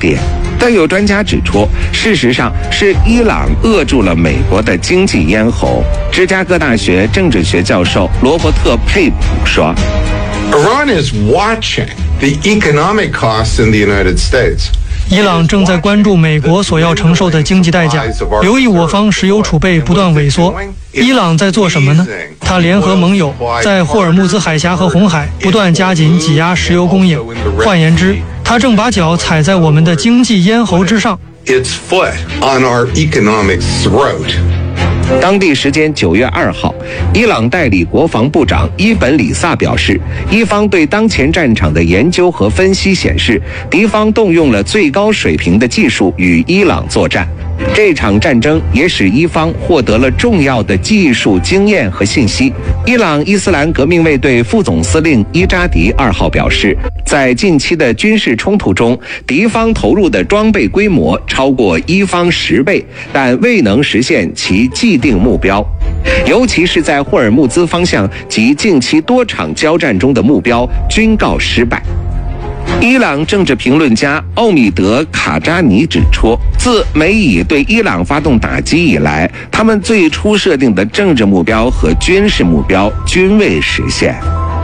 点。但有专家指出，事实上是伊朗扼住了美国的经济咽喉。芝加哥大学政治学教授罗伯特·佩普说 Iran is watching the economic costs in the United States. 伊朗正在关注美国所要承受的经济代价，由于我方石油储备不断萎缩。伊朗在做什么呢？他联合盟友，在霍尔木兹海峡和红海不断加紧挤压石油供应。换言之，他正把脚踩在我们的经济咽喉之上。 Its foot on our economic throat. 当地时间9月2号，伊朗代理国防部长伊本里萨表示，伊方对当前战场的研究和分析显示，敌方动用了最高水平的技术与伊朗作战。这场战争也使伊方获得了重要的技术经验和信息。伊朗伊斯兰革命卫队副总司令伊扎迪2号表示，在近期的军事冲突中，敌方投入的装备规模超过伊方10倍，但未能实现其既定目标，尤其是在霍尔木兹方向及近期多场交战中的目标均告失败。伊朗政治评论家奥米德·卡扎尼指出，自美以对伊朗发动打击以来，他们最初设定的政治目标和军事目标均未实现。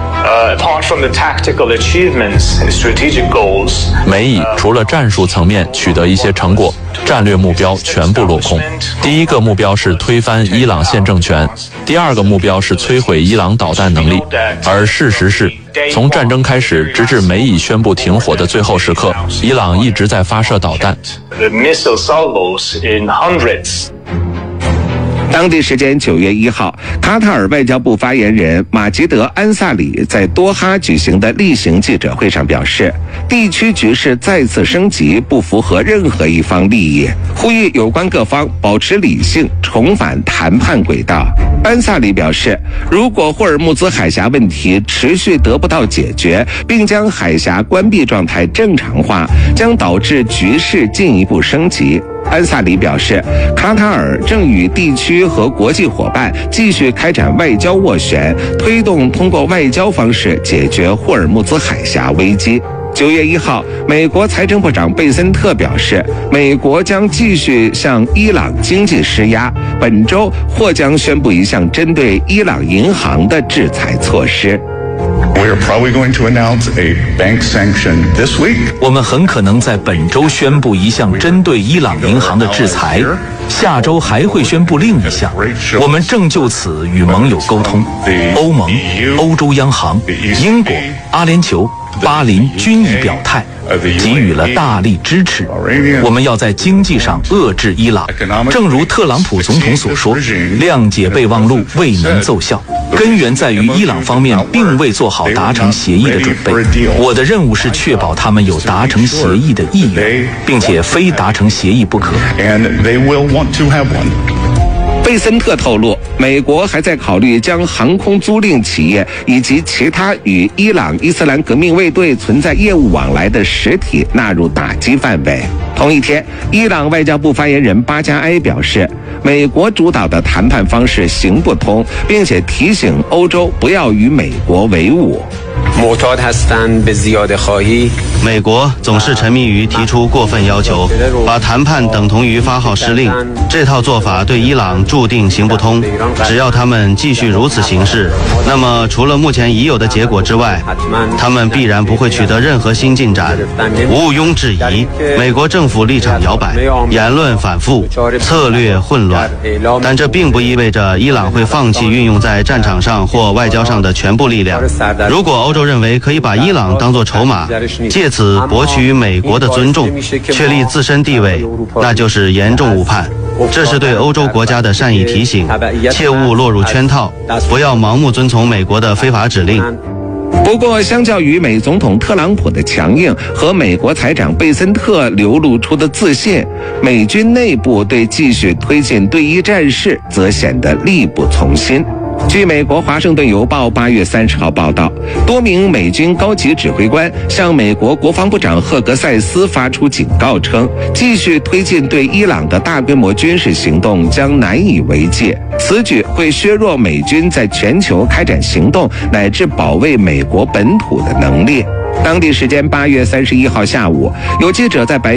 Apart from the tactical achievements and strategic goals, 美以除了战术层面取得一些成果，战略目标全部落空。第一个目标是推翻伊朗现政权，第二个目标是摧毁伊朗导弹能力。而事实是，从战争开始直至美以宣布停火的最后时刻，伊朗一直在发射导弹。 The missile salvos in hundreds. 当地时间9月1号，卡塔尔外交部发言人马吉德·安萨里在多哈举行的例行记者会上表示，地区局势再次升级不符合任何一方利益，呼吁有关各方保持理性，重返谈判轨道。安萨里表示，如果霍尔木兹海峡问题持续得不到解决，并将海峡关闭状态正常化，将导致局势进一步升级。安萨里表示，卡塔尔正与地区和国际伙伴继续开展外交斡旋，推动通过外交方式解决霍尔木兹海峡危机。9月1号，美国财政部长贝森特表示，美国将继续向伊朗经济施压，本周或将宣布一项针对伊朗银行的制裁措施。 We are probably going to announce a bank sanction this week. 我们很可能在本周宣布一项针对伊朗银行的制裁，下周还会宣布另一项。我们正就此与盟友沟通，欧盟、欧洲央行、英国、阿联酋、巴林均已表态，给予了大力支持。我们要在经济上遏制伊朗，正如特朗普总统所说，谅解备忘录未能奏效，根源在于伊朗方面并未做好达成协议的准备。我的任务是确保他们有达成协议的意愿，并且非达成协议不可。 贝森特透露，美国还在考虑将航空租赁企业以及其他与伊朗伊斯兰革命卫队存在业务往来的实体纳入打击范围。同一天，伊朗外交部发言人巴加埃表示，美国主导的谈判方式行不通，并且提醒欧洲不要与美国为伍。 美国总是沉迷于提出过分要求，把谈判等同于发号施令。这套做法对伊朗注定行不通。只要他们继续如此行事，那么除了目前已有的结果之外，他们必然不会取得任何新进展。毋庸置疑，美国政府立场摇摆，言论反复，策略混乱。但这并不意味着伊朗会放弃运用在战场上或外交上的全部力量。如果欧洲认为可以把伊朗当作筹码，借此博取美国的尊重，确立自身地位，那就是严重误判。这是对欧洲国家的善意提醒，切勿落入圈套，不要盲目遵从美国的非法指令。 不过，相较于美总统特朗普的强硬和美国财长贝森特流露出的自信，美军内部对继续推进对伊战事则显得力不从心。据美国《华盛顿邮报》8月30号报道，多名美军高级指挥官向美国国防部长赫格塞斯发出警告称，继续推进对伊朗的大规模军事行动将难以为继，此举会削弱美军在全球开展行动乃至保卫美国本土的能力。当地时间8月31号下午，有记者在白